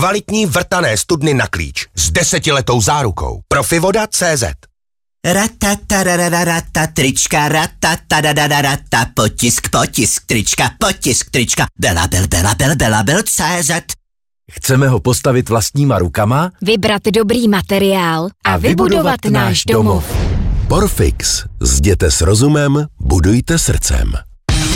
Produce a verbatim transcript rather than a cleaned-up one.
Kvalitní vrtané studny na klíč s desetiletou zárukou. Profivoda tečka cé zet. Ratatarararata, trička, ratatadadadata, potisk, potisk, trička, potisk, trička, Belabel, Belabel, Belabel, cé zet. Chceme ho postavit vlastníma rukama, vybrat dobrý materiál a, a vybudovat náš domov. Porfix. Zděte s rozumem, budujte srdcem.